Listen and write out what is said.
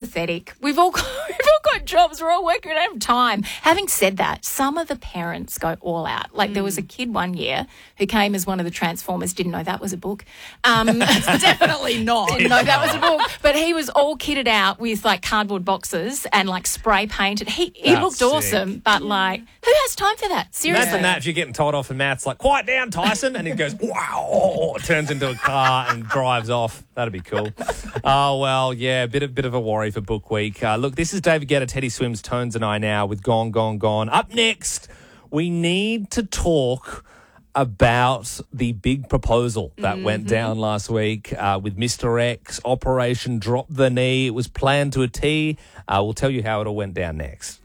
pathetic. We've all got jobs. We're all working. We don't have time. Having said that, some of the parents go all out. Like there was a kid one year who came as one of the Transformers. Didn't know that was a book. Definitely not. Didn't know that was a book. But he was all kitted out with like cardboard boxes and like spray painted. He looked sick. awesome, but like who has time for that? Seriously. Imagine that if you're getting told off and Matt's like, quiet down, Tyson. And he goes, wow, turns into a car and drives off. That'd be cool. Oh, well, yeah, bit of a worry for Book Week. Look, this is David Guetta, Teddy Swims, Tones and I now with Gone, Gone, Gone. Up next, we need to talk about the big proposal that went down last week with Mr. X, Operation Drop the Knee. It was planned to a T. We'll tell you how it all went down next.